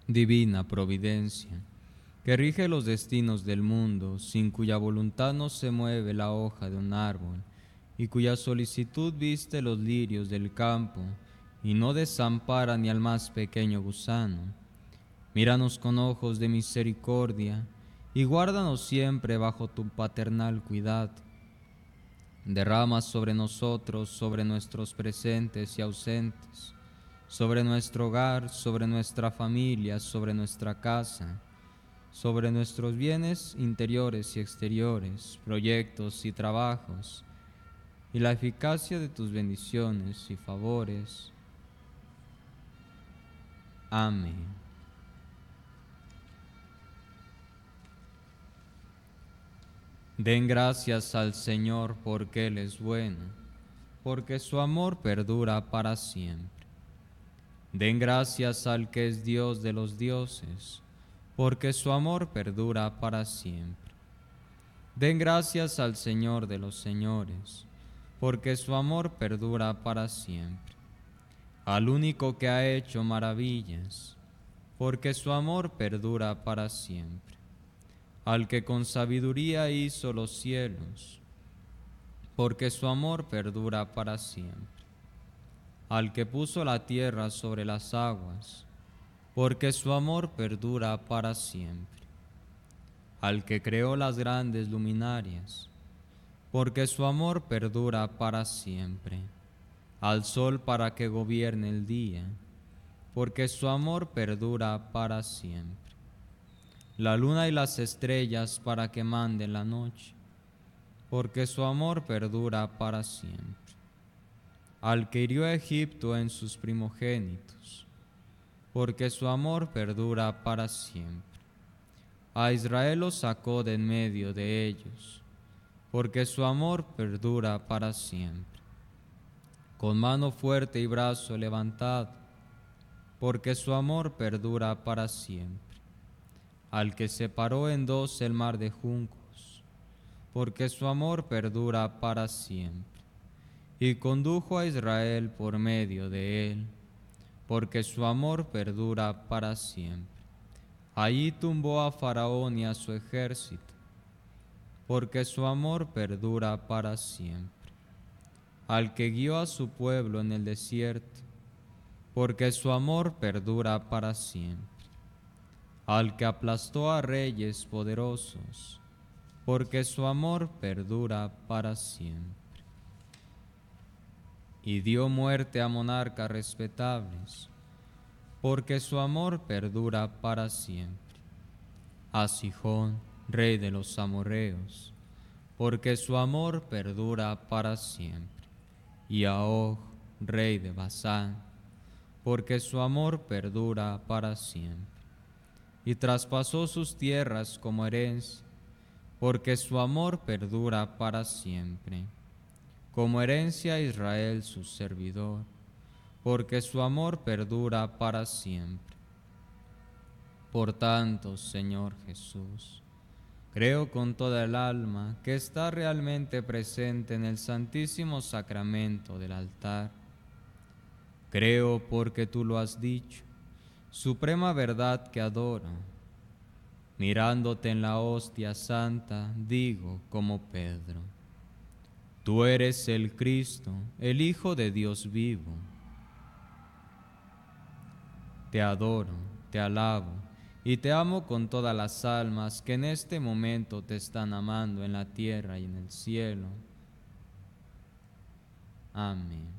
Divina providencia, que rige los destinos del mundo, sin cuya voluntad no se mueve la hoja de un árbol, y cuya solicitud viste los lirios del campo, y no desampara ni al más pequeño gusano. Míranos con ojos de misericordia, y guárdanos siempre bajo tu paternal cuidado. Derrama sobre nosotros, sobre nuestros presentes y ausentes, sobre nuestro hogar, sobre nuestra familia, sobre nuestra casa, sobre nuestros bienes interiores y exteriores, proyectos y trabajos, y la eficacia de tus bendiciones y favores. Amén. Den gracias al Señor porque Él es bueno, porque su amor perdura para siempre. Den gracias al que es Dios de los dioses, porque su amor perdura para siempre. Den gracias al Señor de los señores, porque su amor perdura para siempre. Al único que ha hecho maravillas, porque su amor perdura para siempre. Al que con sabiduría hizo los cielos, porque su amor perdura para siempre. Al que puso la tierra sobre las aguas, porque su amor perdura para siempre. Al que creó las grandes luminarias, porque su amor perdura para siempre. Al sol para que gobierne el día, porque su amor perdura para siempre. La luna y las estrellas para que manden la noche, porque su amor perdura para siempre. Al que hirió a Egipto en sus primogénitos, porque su amor perdura para siempre. A Israel lo sacó de en medio de ellos, porque su amor perdura para siempre. Con mano fuerte y brazo levantado, porque su amor perdura para siempre. Al que separó en dos el mar de juncos, porque su amor perdura para siempre. Y condujo a Israel por medio de él, porque su amor perdura para siempre. Allí tumbó a Faraón y a su ejército, porque su amor perdura para siempre. Al que guió a su pueblo en el desierto, porque su amor perdura para siempre. Al que aplastó a reyes poderosos, porque su amor perdura para siempre. Y dio muerte a monarcas respetables, porque su amor perdura para siempre. A Sihón, rey de los amorreos, porque su amor perdura para siempre. Y a Og, rey de Basán, porque su amor perdura para siempre. Y traspasó sus tierras como herencia, porque su amor perdura para siempre. Como herencia a Israel su servidor, porque su amor perdura para siempre. Por tanto, Señor Jesús, creo con toda el alma que está realmente presente en el Santísimo Sacramento del altar. Creo porque tú lo has dicho, suprema verdad que adoro. Mirándote en la hostia santa, digo como Pedro: tú eres el Cristo, el Hijo de Dios vivo. Te adoro, te alabo y te amo con todas las almas que en este momento te están amando en la tierra y en el cielo. Amén.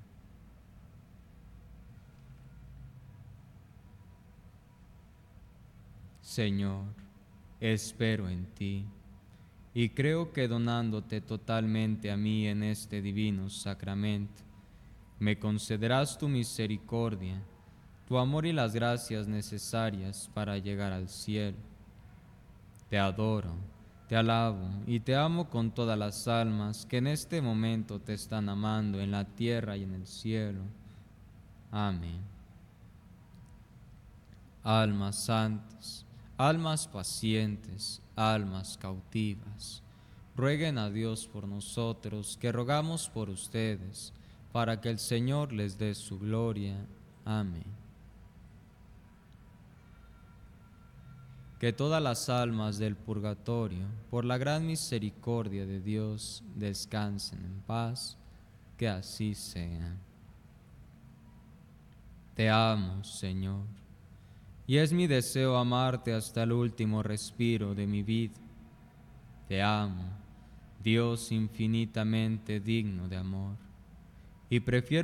Señor, espero en ti y creo que donándote totalmente a mí en este divino sacramento, me concederás tu misericordia, tu amor y las gracias necesarias para llegar al cielo. Te adoro, te alabo y te amo con todas las almas que en este momento te están amando en la tierra y en el cielo. Amén. Almas santas, almas pacientes, almas cautivas, rueguen a Dios por nosotros, que rogamos por ustedes, para que el Señor les dé su gloria. Amén. que todas las almas del purgatorio, por la gran misericordia de Dios, descansen en paz, que así sea. Te amo, Señor, y es mi deseo amarte hasta el último respiro de mi vida. Te amo, Dios infinitamente digno de amor, y prefiero